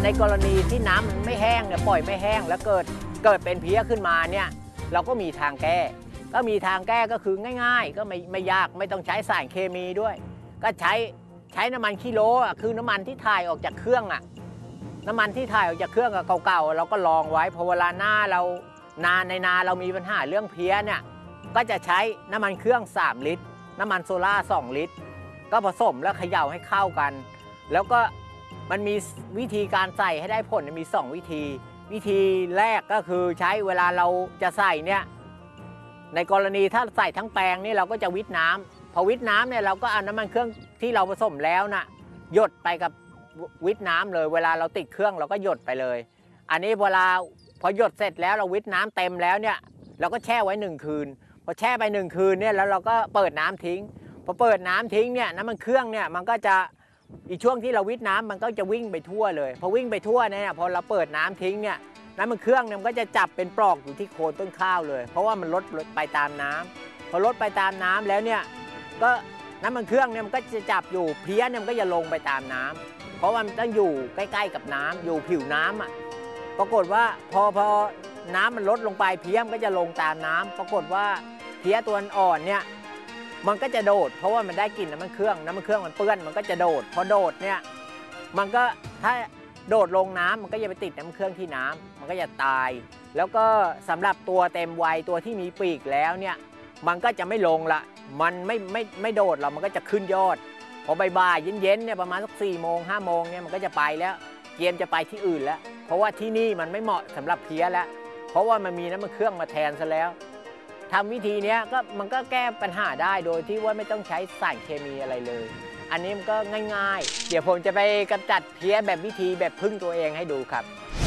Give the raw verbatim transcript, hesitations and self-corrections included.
ในกรณีที่น้ำมันไม่แห้งเนี่ยปล่อยไม่แห้งแล้วเกิดเกิดเป็นเพี้ยขึ้นมาเนี่ยเราก็มีทางแก้ก็มีทางแก้ก็คือง่ายๆก็ไม่ไม่ยากไม่ต้องใช้สารเคมีด้วย ก็ใช้ใช้น้ำมันคิโลอ่ะคือน้ำมันที่ถ่ายออกจากเครื่องอ่ะน้ำมันที่ถ่ายออกจากเครื่องเก่าๆเราก็ลองไว้พอเวลาหน้าเรานาในนาเรามีปัญหาเรื่องเพี้ยเนี่ยก็จะใช้น้ำมันเครื่องสามลิตรน้ำมันโซล่าสองลิตรก็ผสมแล้วเขย่าให้เข้ากันแล้วก็มันมีวิธีการใส่ให้ได้ผลมีสองวิธีวิธีแรกก็คือใช้เวลาเราจะใส่เนี่ยในกรณีถ้าใส่ทั้งแปลงนี่เราก็จะวิทน้ำพอวิทน้ำเนี่ยเราก็เอาน้ำมันเครื่องที่เราผสมแล้วนะ่ะหยดไปกับวิทน้ำเลยเวลาเราติดเครื่องเราก็หยดไปเลยอันนี้เวลาพอหยดเสร็จแล้วเราวิทน้ำเต็มแล้วเนี่ยเราก็แช่ไว้หนึ่งคืนพอแช่ไปหนึ่งคืนเนี่ยแล้วเราก็เปิดน้ำทิ้งพอเปิดน้ำทิ้งเนี่ยน้ำมันเครื่องเนี่ยมันก็จะอีกช่วงที่เราวิทน้ำมันก็จะวิ่งไปทั่วเลยพอวิ่งไปทั่วเนี่ยพอเราเปิดน้ำทิ้งเนี่ยน้ำมันเครื่องเนี่ยมันก็จะจับเป็นปลอกอยู่ที่โคนต้นข้าวเลยเพราะว่ามันลดไปตามน้ำพอลดไปตามน้ำแล้วเนี่ยก็น้ำมันเครื่องเนี่ยมันก็จะจับอยู่เพี้ยเนี่ยมันก็จะลงไปตามน้ำเพราะว่ามันต้องอยู่ใกล้ๆกับน้ำอยู่ผิวน้ำอ่ะปรากฏว่าพอพอน้ำมันลดลงไปเพี้ยมันก็จะลงตามน้ำปรากฏว่าเพี้ยตัวอ่อนเนี่ยมันก็จะโดดเพราะว่ามันได้กลิ่นน้ำมันเครื่องน้ำมันเครื่องมันเปื้อนมันก็จะโดดพอโดดเนี่ยมันก็ถ้าโดดลงน้ำมันก็จะไปติดน้ำเครื่องที่น้ำมันก็จะตายแล้วก็สำหรับตัวเต็มวัยตัวที่มีปีกแล้วเนี่ยมันก็จะไม่ลงละมันไม่ไม่ไม่โดดหรอกมันก็จะขึ้นยอดพอบ่ายๆเย็นๆเนี่ยประมาณสักสี่โมงห้าโมงเนี่ยมันก็จะไปแล้วเกมจะไปที่อื่นแล้วเพราะว่าที่นี่มันไม่เหมาะสำหรับเพี้ยแล้วเพราะว่ามันมีน้ำมันเครื่องมาแทนซะแล้วทำวิธีนี้ก็มันก็แก้ปัญหาได้โดยที่ว่าไม่ต้องใช้สารเคมีอะไรเลยอันนี้มันก็ง่ายๆเดี๋ยวผมจะไปกำจัดเพี้ยแบบวิธีแบบพึ่งตัวเองให้ดูครับ